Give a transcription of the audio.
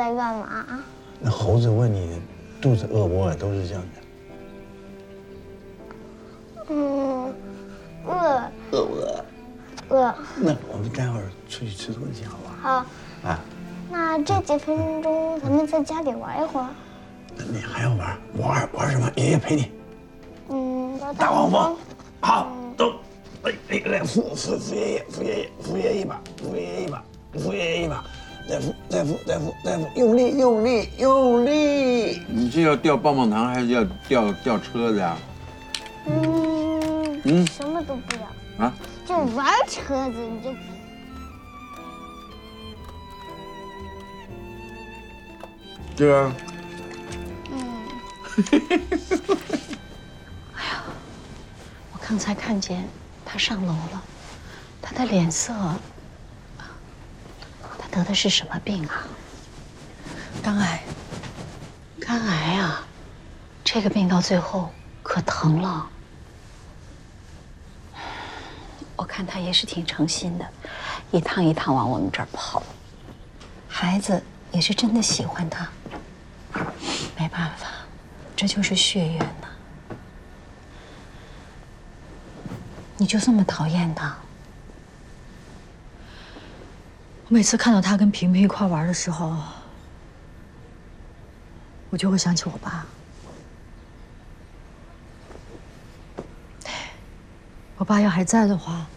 在干嘛？ 那猴子问你肚子饿不饿，都是这样的。 饿饿不饿？ 饿。 那我们待会儿出去吃东西好不好？ 好。 啊。 那这几分钟咱们在家里玩一会儿。 那你还要玩什么？爷爷陪你。大黄蜂。好，走。来扶爷爷一把，扶爷爷一把，再扶，用力。 你是要掉棒棒糖还是要掉车子呀？ 什么都不要。 啊？ 就玩车子，你就。 对啊。 哎呀，我刚才看见他上楼了，他的脸色，他得的是什么病啊？肝癌。肝癌啊，这个病到最后可疼了。我看他也是挺诚心的，一趟一趟往我们这儿跑。孩子也是真的喜欢他，没办法，这就是血缘呐。你就这么讨厌他？ 我每次看到他跟萍萍一块玩的时候，我就会想起我爸。我爸要还在的话，